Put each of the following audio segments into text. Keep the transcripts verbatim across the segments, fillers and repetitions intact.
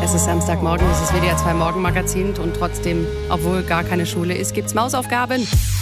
Es ist Samstagmorgen, es ist W D R zwei Morgenmagazin und trotzdem, obwohl gar keine Schule ist, gibt's Mausaufgaben.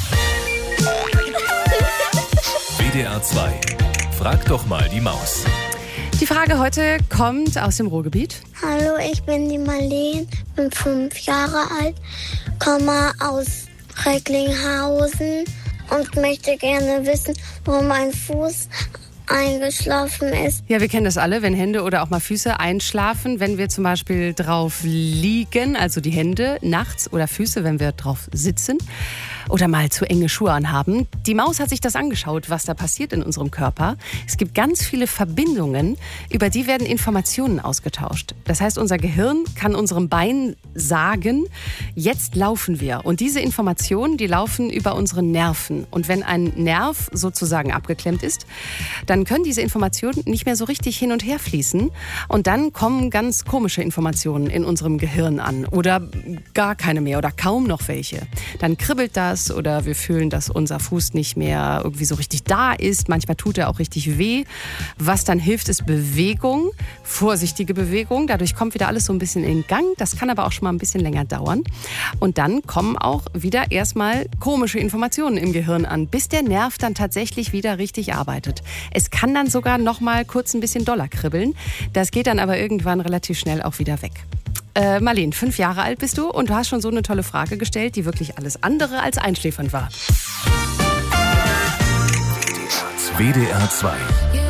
W D R zwei. Frag doch mal die Maus. Die Frage heute kommt aus dem Ruhrgebiet. Hallo, ich bin die Marleen, bin fünf Jahre alt, komme aus Recklinghausen und möchte gerne wissen, warum mein Fuß eingeschlafen ist. Ja, wir kennen das alle, wenn Hände oder auch mal Füße einschlafen, wenn wir zum Beispiel drauf liegen, also die Hände nachts oder Füße, wenn wir drauf sitzen oder mal zu enge Schuhe anhaben. Die Maus hat sich das angeschaut, was da passiert in unserem Körper. Es gibt ganz viele Verbindungen, über die werden Informationen ausgetauscht. Das heißt, unser Gehirn kann unserem Bein sagen, jetzt laufen wir. Und diese Informationen, die laufen über unsere Nerven. Und wenn ein Nerv sozusagen abgeklemmt ist, dann können diese Informationen nicht mehr so richtig hin und her fließen. Und dann kommen ganz komische Informationen in unserem Gehirn an. Oder gar keine mehr oder kaum noch welche. Dann kribbelt das oder wir fühlen, dass unser Fuß nicht mehr irgendwie so richtig da ist. Manchmal tut er auch richtig weh. Was dann hilft, ist Bewegung, vorsichtige Bewegung. Dadurch kommt wieder alles so ein bisschen in Gang. Das kann aber auch schon mal ein bisschen länger dauern. Und dann kommen auch wieder erstmal komische Informationen im Gehirn an, bis der Nerv dann tatsächlich wieder richtig arbeitet. Es kann dann sogar noch mal kurz ein bisschen doller kribbeln. Das geht dann aber irgendwann relativ schnell auch wieder weg. Äh, Marleen, fünf Jahre alt bist du und du hast schon so eine tolle Frage gestellt, die wirklich alles andere als einschläfernd war. W D R zwei.